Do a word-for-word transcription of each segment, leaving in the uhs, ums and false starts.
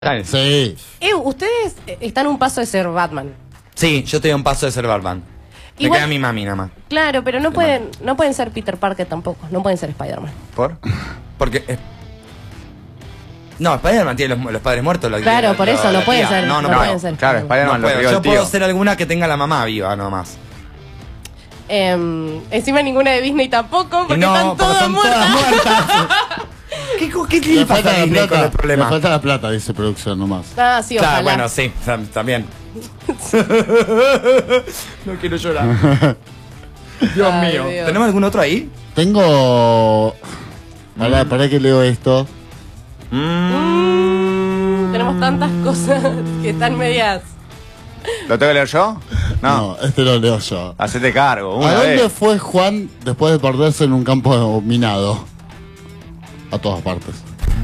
Sí. Eh, ustedes están a un paso de ser Batman. Sí, yo estoy a un paso de ser Batman. Me Igual- queda mi mami nada más. Claro, pero no pueden, no pueden ser Peter Parker tampoco. No pueden ser Spider-Man. ¿Por? Porque... eh, No, Spider-Man tiene los, los padres muertos. Lo, Claro, lo- por eso lo- no la pueden tía. ser. No, no, no puedo. pueden ser. Claro, Spider-Man. Spider-Man No lo puedo. crió Yo el tío. puedo ser alguna que tenga la mamá viva nomás. Em, encima ninguna de Disney tampoco, porque Y no, están porque todas son muertas. todas muertas. ¿Qué, co- ¿Qué Le le falta pasa a la Disney con plata. el problema? Le falta la plata, dice producción nomás. Ah, sí, Claro, ojalá. bueno, sí, tam- también. No quiero llorar. Dios Ay, mío. Dios. ¿Tenemos algún otro ahí? Tengo... Pará, pará que leo esto. Mm, tenemos tantas cosas que están medias. ¿Lo tengo que leer yo? No. No, este lo leo yo. Hacete cargo. ¿A Una dónde vez. fue Juan después de perderse en un campo minado? A todas partes.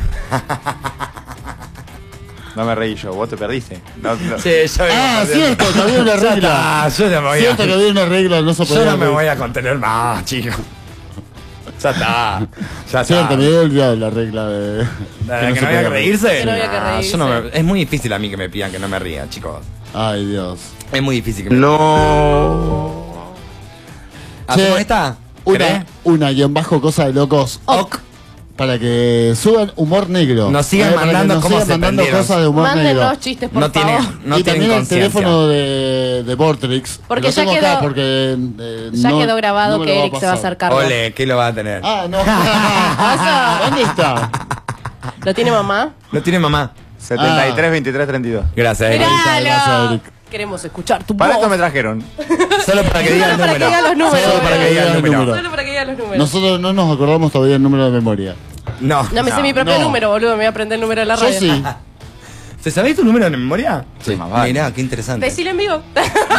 No me reí yo, vos te perdiste. No, no. Sí, yo Ah, cierto, que había una Ya regla. está, yo no me voy a... Cierto que había una regla, no se podía. Yo no me reír. voy a contener más, chicos. Ya está. Ya está. Cierto, me había olvidado la regla de. ¿La que de no que se no había que podía reír. reírse? Que no había que Nah, reírse. yo no me- es muy difícil a mí que me pidan que no me ría, chicos. Ay, Dios. Es muy difícil que me No. ¿Hacemos Che, esta? ¿Querés? Una, una guión bajo cosa de locos. Ok. Para que suban humor negro. Nos sigan Eh, para que mandando nos cómo sigan se mandando prendieron. cosas de humor Mándenos negro. chistes, por No tiene, favor. no y tienen también el conciencia. teléfono de, de Vortrix. Porque Lo ya tengo quedó- acá porque, eh, Ya no- quedó grabado no me que lo Eric se va a pasar. hacer cargo. Ole, ¿qué lo va a tener? Ah, no. Pasa. ¿Dónde está? ¿Lo tiene mamá? Lo tiene mamá. setenta y tres, veintitrés, treinta y dos. Gracias, Eric. Gracias, ¡Míralo! Eric. Queremos escuchar tu Para voz. esto me trajeron. Solo para que diga el Solo para que número. diga los números. Solo para que diga el número. número. Solo para que diga los números. Nosotros no nos acordamos todavía el número de memoria. No. No me sé No, mi propio no. número, boludo. Me voy a aprender el número de la Yo radio. sí. ¿Se sabéis tu número de memoria? Sí, más vale. Mirá, qué interesante. Decilo en vivo.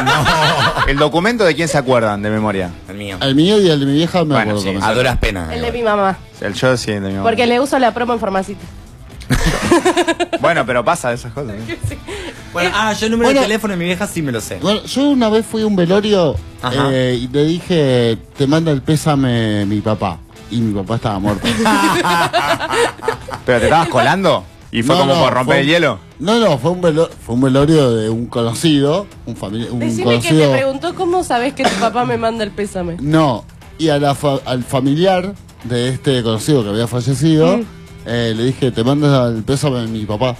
El documento de quién se acuerdan de memoria. El mío. El mío y el de mi vieja me Bueno, acuerdo sí. cómo A se duras penas. El de mi mamá. El yo sí, de mi mamá. Porque le uso la promo en Farmacita. Bueno, pero pasa esas cosas. ¿eh? Bueno, ah, yo el número Bueno. de teléfono de mi vieja sí me lo sé. Bueno, yo una vez fui a un velorio Ajá. eh, y le dije, te manda el pésame mi papá. Y mi papá estaba muerto. ¿Pero te estabas colando? ¿Y fue No, como no, por romper fue- el hielo? No, no, fue un, velo- fue un velorio de un conocido, un, famili- un Decime que conocido. te preguntó cómo sabés que tu papá me manda el pésame. No, y a la fa- al familiar de este conocido que había fallecido, Mm. eh, le dije, te manda el pésame mi papá.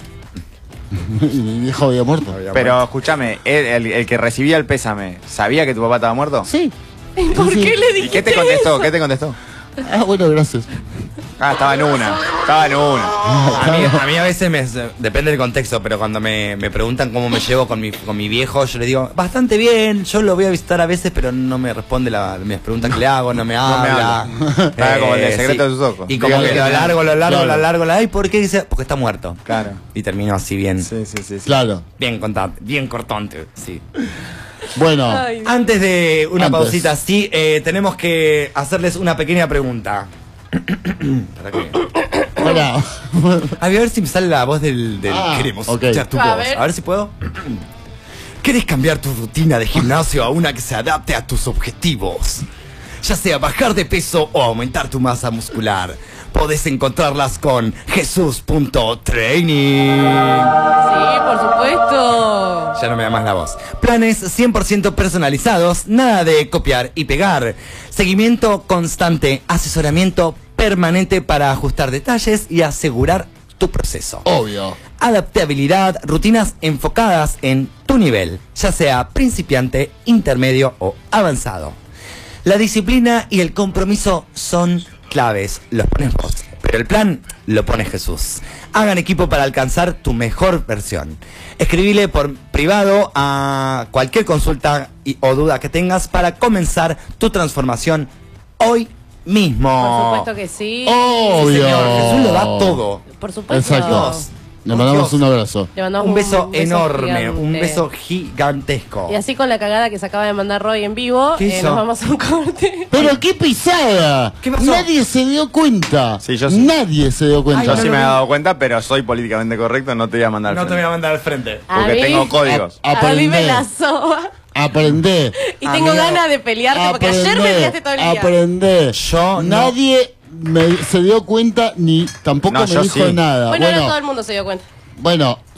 Y mi viejo había muerto. Pero escúchame, el, el- el que recibía el pésame, ¿sabía que tu papá estaba muerto? Sí. ¿Y por Sí. qué le ¿Y dijiste qué te contestó? eso? ¿Qué te contestó? Ah, bueno, gracias. Ah, estaba en una. Estaba en una. A mí, a mí a veces me, depende del contexto, pero cuando me, me preguntan cómo me llevo con mi, con mi viejo, yo le digo, bastante bien, yo lo voy a visitar a veces, pero no me responde la, las preguntas que le hago, no me habla. habla. Ah, como el de secreto de sus ojos. Y como Dígale que que lo no. largo, lo largo, Claro. lo largo, lo- ay, ¿por qué dice? Porque está muerto. Claro. Y termino así bien, Sí, sí, sí. sí. Claro. bien contante, bien cortante, sí. Bueno, Ay, Antes de una Antes. pausita, sí, eh, tenemos que hacerles una pequeña pregunta. ¿Para qué? pará. A ver si me sale la voz del... del Ah, queremos ok. escuchar tu A voz. ver. A ver si puedo. ¿Querés cambiar tu rutina de gimnasio a una que se adapte a tus objetivos? Ya sea bajar de peso o aumentar tu masa muscular. Podés encontrarlas con jesús punto training. sí, por supuesto. Ya no me da más la voz. Planes cien por ciento personalizados, nada de copiar y pegar. Seguimiento constante, asesoramiento permanente para ajustar detalles y asegurar tu proceso. Obvio. Adaptabilidad, rutinas enfocadas en tu nivel, ya sea principiante, intermedio o avanzado. La disciplina y el compromiso son claves, los pones vos, pero el plan lo pone Jesús. Hagan equipo para alcanzar tu mejor versión. Escribile por privado a cualquier consulta y, o duda que tengas para comenzar tu transformación hoy mismo. Por supuesto que sí. Obvio. Sí, señor, Jesús lo da todo. Por supuesto. Exacto. Dios. Le mandamos Dios. un abrazo. Le mandamos Un beso enorme, gigante. un beso gigantesco. Y así con la cagada que se acaba de mandar Roy en vivo, ¿Qué eh, hizo? nos vamos a un corte. Pero qué pisada. ¿Qué pasó? Nadie se dio cuenta. Sí, yo sí. Nadie se dio cuenta. Yo no sí lo me he vi. dado cuenta, pero soy políticamente correcto, no te voy a mandar al No te voy frente. a mandar al frente. A Porque mí- tengo códigos. A- A mí me aprendé. la soba. Aprendé. Y tengo Amigo, ganas de pelearte porque ayer me peleaste todo el día. Aprendé. Yo no- Nadie me, se dio cuenta ni tampoco No, me yo dijo sí. nada. Bueno, Bueno, ahora todo el mundo se dio cuenta. Bueno,